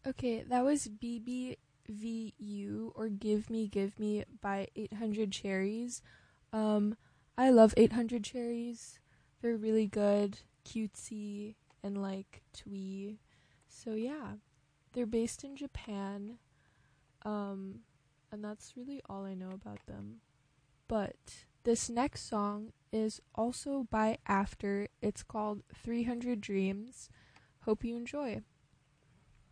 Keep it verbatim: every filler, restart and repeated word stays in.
Okay, that was B B V U or Give Me Give Me by eight hundred Cherries. Um, I love eight hundred Cherries. They're really good, cutesy, and like twee. So yeah, they're based in Japan. Um, and that's really all I know about them. But this next song is also by After. It's called three hundred Dreams. Hope you enjoy.